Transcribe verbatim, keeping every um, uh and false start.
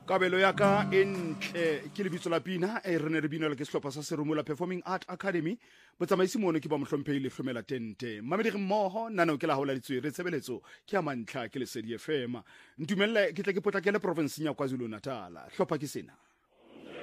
kabelo ya ka e ntle ke lebitso la pina e re ne re binela ke sehlopha sa Serumula Performing Art Academy botsamaisi mono ke ba mohlomphei le hlomela tente mamedi mmoho nana o ke la hola letswe re tshebeletso ke a mantla ke le Lesedi F M ntumelle ke tle ke potlakele province ya KwaZulu Natal hlopha ke sena